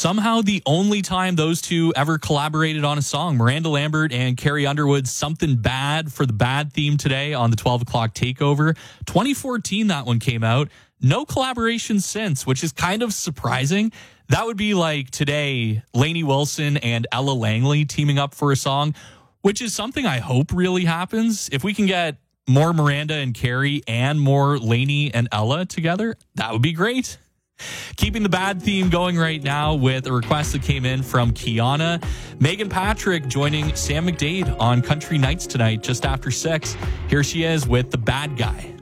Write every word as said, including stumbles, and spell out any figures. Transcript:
somehow the only time those two ever collaborated on a song. Miranda Lambert and Carrie Underwood's Something Bad for the Bad theme today on the twelve o'clock takeover. twenty fourteen, that one came out. No collaboration since, which is kind of surprising. That would be like today, Lainey Wilson and Ella Langley teaming up for a song, which is something I hope really happens. If we can get more Miranda and Carrie and more Lainey and Ella together, that would be great. Keeping the bad theme going right now with a request that came in from Kiana. Megan Patrick joining Sam McDade on Country Nights tonight just after six. Here she is with The Bad Guy.